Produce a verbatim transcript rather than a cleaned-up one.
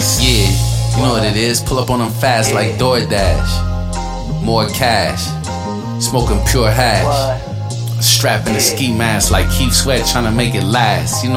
ice. Yeah, you know what it is. Pull up on them fast like DoorDash. More cash. Smoking pure hash. Strapping a ski mask like Keith Sweat trying to make it last. You know